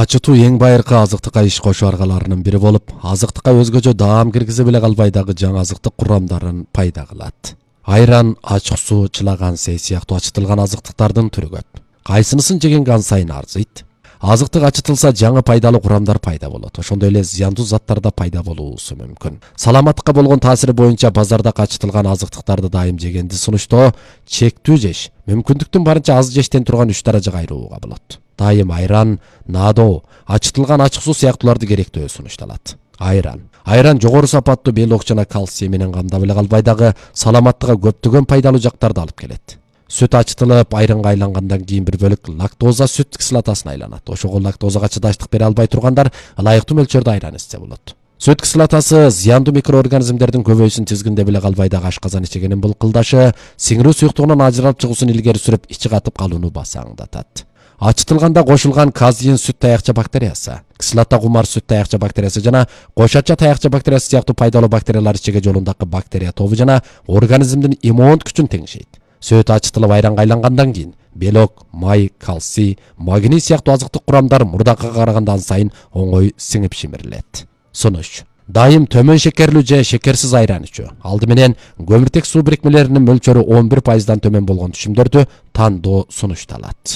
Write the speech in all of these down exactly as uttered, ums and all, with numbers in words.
Ачытуу эң байыркы азыктыкка иш кошуу аргаларынын бири болуп, азыктыкка өзгөчө даам киргизе беле калбайдагы жаңы азыктык курамдарын пайда кылат. Айран, ачык суу, чылаган сей сыяктуу ачытылган азыктыктардын түрү көп. Кайсынысын жеген ан сайын арзыйт. Азыктык ачытылса жаңы пайдалуу курамдар пайда болот. Ошондой эле зыяндуу заттар да пайда болуусу мүмкүн. Саламаттыкка болгон таасири боюнча базарда ачытылган азыктыктарды дайым жегенди сунуштоо чектүү жеш, мүмкүндүктүн барынча аз жештен турган үч даражага айырууга болот. Дайым айран, надо, ачытылган ачык суу сыяктууларды керектөө сунушталат. Айран. Айран жогору сапаттуу белок жана калций менен камдап эле калбайдагы саламаттыкка көптөгөн пайдалуу жактарды алып келет. Сүт ачытылып, айранга айлангандан кийин бир бөлүк лактоза сүт кислотасына айланат. Ошого лактозага чыдаштык бере албай тургандар ылайыктуу мөлчөрдө айран ичсе болот. Сүт кислотасы зыяндуу микроорганизмдердин көбөйүүсүн тизгиндеп эле калбайдагы ашказан ичегенин булкылдашы, сиңирүү суюктугунан ажыралып чыгуусун илгери сүрүп, ичи катып калууну басаңдатат. Ачытылганда кошулган казеин сүт таякча бактериясы, кислота кумар сүт таякча бактериясы жана кошача таякча бактериясы сыяктуу пайдалуу бактериялар ичеге жолундагы бактерия тобу жана организмдин иммундук күчүн теңшейт. Сүт ачытылып айранга айлангандан кийин белок, май, калций, магний сыяктуу азыктык курамдар мурдакыга караганда ан сайын оңой сиңип шимирилет. Сунуш: дайым төмөн шекерлүү же шекерсиз айран ичүү. Алды менен көмүртек суу бирикмелеринин мөлчөрү он бир пайыздан төмөн болгон түшүмдөрдү тандоо сунушталат.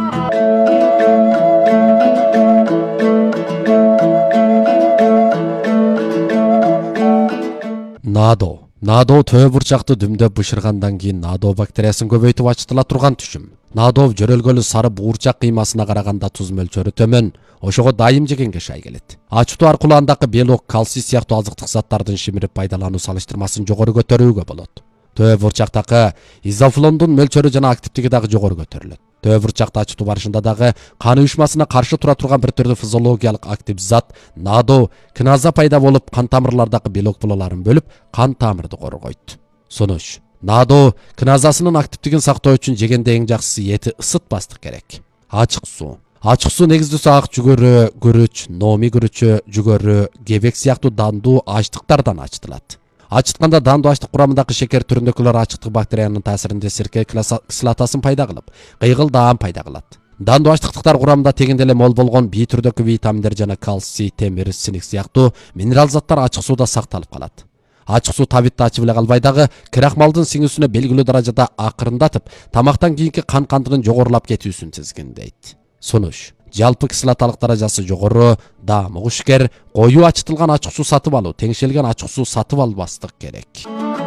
Надо. Надо төө бурчакты дүмдөп бышыргандан кийин надо бактериясын көбөйтүп ачытыла турган түшүм. Надо жөрөлгөлү сары буурчак кыймасына караганда туз мөлчөрү төмөн, ошого дайым жегенге шай келет. Ачытуу аркылуу андагы белок, калций сыяктуу азыктык заттардын шимирип пайдалануу салыштырмасын жогору көтөрүүгө болот. Төө бурчактагы изофлондун мөлчөрү жана активдиги дагы жогору көтөрүлөт. Төө бурчакты ачытуу барышында дагы кан уюшмасына каршы тура турган бир түрдүү физиологиялык актив зат надо киназа пайда болуп, кан тамырлардагы белок булаларын бөлүп, кан тамырды коргойт. Сунуш: надо киназасынын активдигин сактоо үчүн жегенде эң жакшысы эти ысытпастык керек. Ачык суу. Ачык суу негиздүүсү ак жүгөрү, күрүч, номи күрүчү, жүгөрү, кебек сыяктуу дандуу ачтыктардан ачытылат. Ачытканда дандуу ачтык курамындагы шекер түрүндөгүлөр ачыктык бактериянын таасиринде сирке кислотасын пайда кылып, кыйгыл даам пайда кылат. Дандуу ачтыктар курамында тегинде эле мол болгон бий түрдөгү витаминдер жана калций, темир, синик сыяктуу минерал заттар ачык сууда сакталып калат. Ачык суу табитти ачып эле калбайдагы крахмалдын сиңүүсүнө белгилүү даражада акырындатып, тамактан кийинки кан кандынын жогорулап кетүүсүн тизгиндейт. Сунуш: жалпы кислоталык даражасы жогору, даамы кушкер, коюу ачытылган ачык суу сатып алуу, теңшелген ачык суу сатып албастык керек.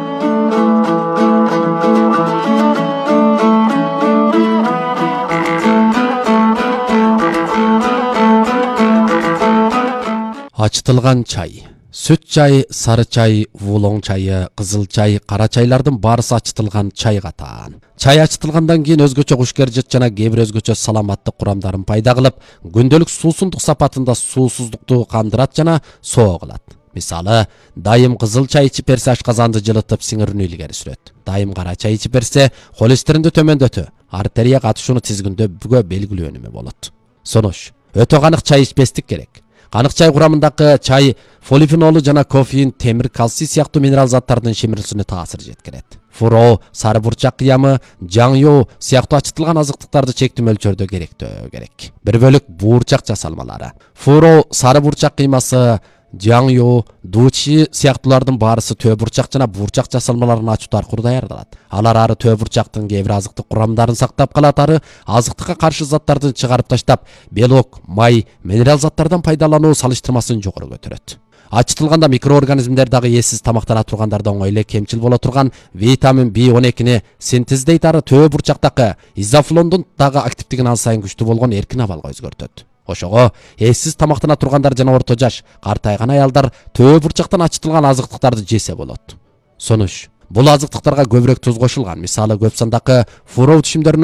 Ачытылган чай. Сүт чай, сары чай, вулоң чайы, кызыл чай, кара чайлардын баарысы ачытылган чай катаан. Чай ачытылгандан кийин өзгөчө кушкер жыт жана кээ бир өзгөчө саламаттык курамдарын пайда кылып, күндөлүк суусундук сапатында суусуздукту кандырат жана соо кылат. Мисалы, дайым кызыл чай ичип берсе ашказанды жылытып, сиңирүүнү илгери сүрөт. Дайым кара чай ичип берсе холестеринди төмөндөтө, артерия катышууну тизгиндөөгө белгилүү өнүмү болот. Сунуш: өтө канык чай ичпестик керек. Канык чай курамындагы чай полифенолу жана кофеин, темир, калций сыяктуу минерал заттардын шимирүүсүнө таасир жеткирет. Фуро, сары бурчак кыямы, жаңю сыяктуу ачытылган азыктыктарды чектүү мөлчөрдө керектөө керек. Бир бөлүк буурчак жасалмалары. Фуро, сары бурчак кыймасы, жаңю, дучи сыяктуулардын баарысы төө бурчак жана буурчак жасалмаларын ачытуу аркылуу даярдалат. Алар ары төө бурчактын кээ бир азыктык курамдарын сактап калат, ары азыктыкка каршы заттарды чыгарып таштап, белок, май, минерал заттардан пайдалануу салыштырмасын жогору көтөрөт. Ачытылганда микроорганизмдер дагы эсиз тамактана тургандарда оңой эле кемчил боло турган витамин би он экини синтездейт, ары төө бурчактагы изофлондун дагы активдигин ан сайын күчтүү болгон эркин абалга өзгөртөт. Ошого эсиз тамактана тургандар жана орто жаш, картайган аялдар төө бурчактан ачытылган азыктыктарды жесе болот. Сунуш: бул азыктыктарга көбүрөөк туз кошулган. Мисалы, көп сандагы фуроо түшүмдөрүнүн